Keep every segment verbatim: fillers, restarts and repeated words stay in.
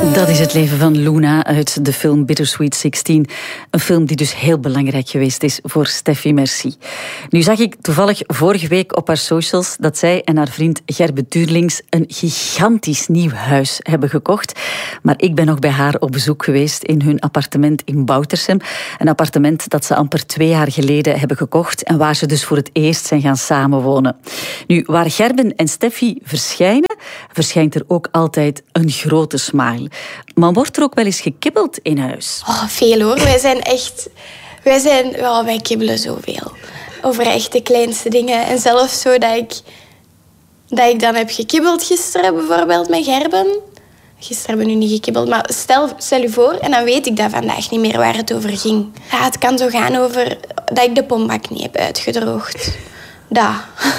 Dat is het leven van Luna uit de film Bittersweet zestien. Een film die dus heel belangrijk geweest is voor Steffi Merci. Nu zag ik toevallig vorige week op haar socials dat zij en haar vriend Gerbe Tuurlings een gigantisch nieuw huis hebben gekocht. Maar ik ben nog bij haar op bezoek geweest in hun appartement in Boutersem. Een appartement dat ze amper twee jaar geleden hebben gekocht en waar ze dus voor het eerst zijn gaan samenwonen. Nu, waar Gerben en Steffi verschijnen, verschijnt er ook altijd een grote smile. Maar wordt er ook wel eens gekibbeld in huis? Oh, veel hoor. Wij zijn echt... Wij, zijn, oh, wij kibbelen zoveel. Over echt de kleinste dingen. En zelfs zo dat ik... Dat ik dan heb gekibbeld gisteren bijvoorbeeld met Gerben. Gisteren hebben we nu niet gekibbeld. Maar stel, stel je voor, en dan weet ik dat vandaag niet meer waar het over ging. Ja, het kan zo gaan over dat ik de pombak niet heb uitgedroogd. Dat.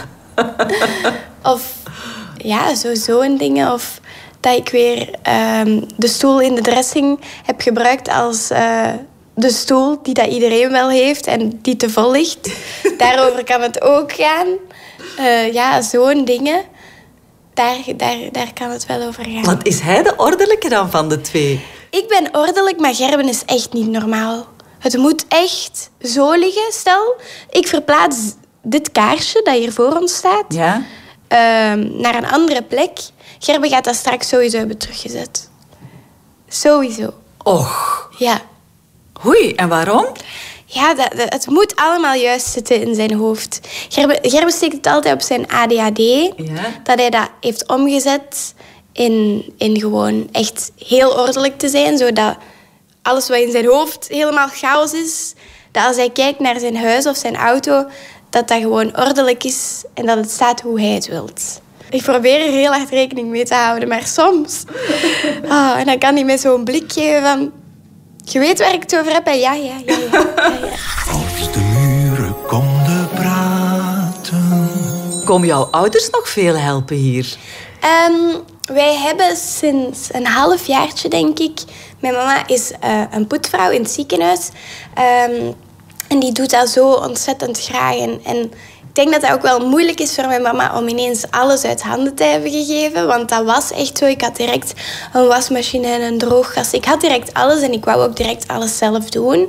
Of... Ja, zo zo'n dingen. Of... dat ik weer uh, de stoel in de dressing heb gebruikt als uh, de stoel die dat iedereen wel heeft en die te vol ligt. Daarover kan het ook gaan. Uh, ja, zo'n dingen. Daar, daar, daar kan het wel over gaan. Want is hij de ordelijke dan van de twee? Ik ben ordelijk, maar Gerben is echt niet normaal. Het moet echt zo liggen. Stel, ik verplaats dit kaarsje dat hier voor ons staat... Ja? Uh, naar een andere plek... Gerben gaat dat straks sowieso hebben teruggezet. Sowieso. Och. Ja. Oei, en waarom? Ja, dat, dat, het moet allemaal juist zitten in zijn hoofd. Gerben, Gerben steekt het altijd op zijn A D H D. Ja. Dat hij dat heeft omgezet in, in gewoon echt heel ordelijk te zijn. Zodat alles wat in zijn hoofd helemaal chaos is... dat als hij kijkt naar zijn huis of zijn auto... dat dat gewoon ordelijk is en dat het staat hoe hij het wilt. Ik probeer er heel hard rekening mee te houden, maar soms... Oh, en dan kan hij met zo'n blik geven van... Je weet waar ik het over heb, hè? Ja, ja, ja, ja, ja, ja. Als de muren konden praten... Komen jouw ouders nog veel helpen hier? Um, wij hebben sinds een halfjaartje, denk ik... Mijn mama is uh, een poetvrouw in het ziekenhuis. Um, en die doet dat zo ontzettend graag. En... en ik denk dat het ook wel moeilijk is voor mijn mama om ineens alles uit handen te hebben gegeven. Want dat was echt zo. Ik had direct een wasmachine en een droogkast. Ik had direct alles en ik wou ook direct alles zelf doen.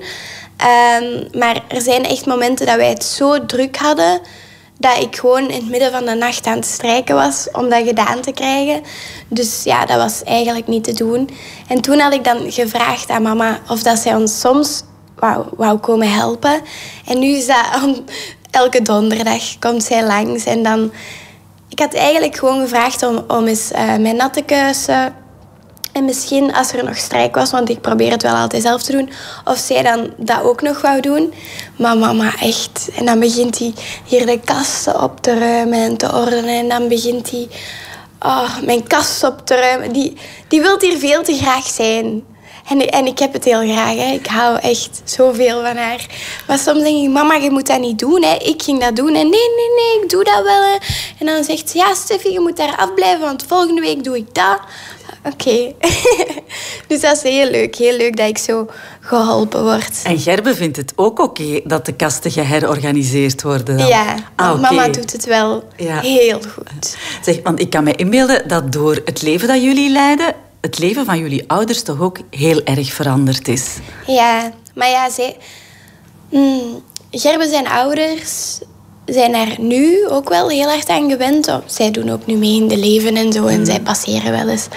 Um, maar er zijn echt momenten dat wij het zo druk hadden... dat ik gewoon in het midden van de nacht aan het strijken was om dat gedaan te krijgen. Dus ja, dat was eigenlijk niet te doen. En toen had ik dan gevraagd aan mama of dat zij ons soms wou, wou komen helpen. En nu is dat... Um, Elke donderdag komt zij langs. En dan... Ik had eigenlijk gewoon gevraagd om, om eens uh, mijn nat te kuisen. En misschien als er nog strijk was, want ik probeer het wel altijd zelf te doen, of zij dan dat ook nog wou doen. Maar mama, echt. En dan begint hij hier de kasten op te ruimen en te ordenen. En dan begint hij oh, mijn kast op te ruimen. Die, die wil hier veel te graag zijn. En, en ik heb het heel graag, hè. Ik hou echt zoveel van haar. Maar soms denk ik, mama, je moet dat niet doen, hè. Ik ging dat doen. En nee, nee, nee, ik doe dat wel, hè. En dan zegt ze, ja, Steffi, je moet daar afblijven, want volgende week doe ik dat. Oké. Okay. Dus dat is heel leuk. Heel leuk dat ik zo geholpen word. En Gerbe vindt het ook oké okay dat de kasten geherorganiseerd worden dan? Ja, ah, okay. Mama doet het wel ja. heel goed. Zeg, want ik kan me inbeelden dat door het leven dat jullie leiden... het leven van jullie ouders toch ook heel erg veranderd is. Ja, maar ja, zij... Mm, Gerbe zijn ouders zijn er nu ook wel heel hard aan gewend. Oh, zij doen ook nu mee in de leven en zo. En mm. zij passeren wel eens.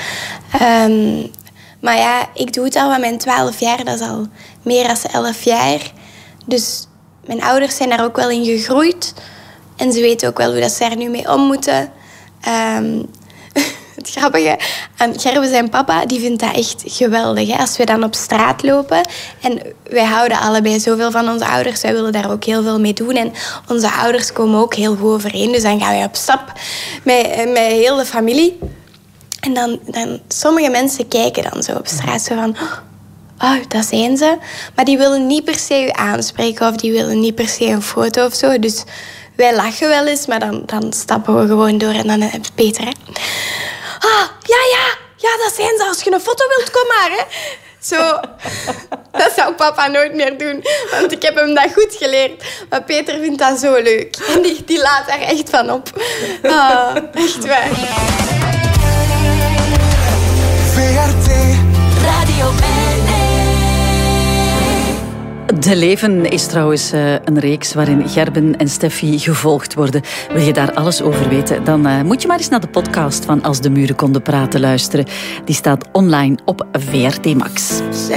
Um, maar ja, ik doe het al van mijn twaalf jaar. Dat is al meer dan elf jaar. Dus mijn ouders zijn daar ook wel in gegroeid. En ze weten ook wel hoe dat ze daar nu mee om moeten. Um, Het grappige aan Gerbe zijn papa, die vindt dat echt geweldig. Hè? Als we dan op straat lopen. En wij houden allebei zoveel van onze ouders. Wij willen daar ook heel veel mee doen. En onze ouders komen ook heel goed overeen. Dus dan gaan wij op stap met, met heel de familie. En dan, dan sommige mensen kijken dan zo op straat. Zo van, oh, dat zijn ze. Maar die willen niet per se u aanspreken. Of die willen niet per se een foto of zo. Dus wij lachen wel eens. Maar dan, dan stappen we gewoon door. En dan heb je Peter, hè. Ah, ja, ja, ja, dat zijn ze. Als je een foto wilt, kom maar, hè. Zo, dat zou papa nooit meer doen. Want ik heb hem dat goed geleerd. Maar Peter vindt dat zo leuk. En die, die laat daar echt van op. Ah, echt waar. V R T De Leven is trouwens uh, een reeks waarin Gerben en Steffi gevolgd worden. Wil je daar alles over weten, dan uh, moet je maar eens naar de podcast van Als de Muren Konden Praten luisteren. Die staat online op V R T Max.